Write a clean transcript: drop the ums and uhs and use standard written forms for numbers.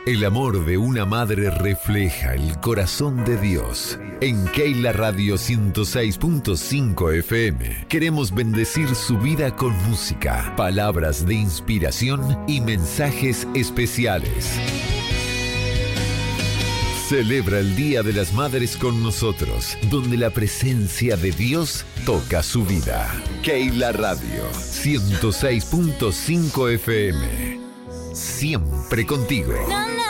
El amor de una madre refleja el corazón de Dios. En Keila Radio 106.5 FM queremos bendecir su vida con música, palabras de inspiración y mensajes especiales. Celebra el Día de las Madres con nosotros, donde la presencia de Dios toca su vida. Keila Radio 106.5 FM. Siempre contigo.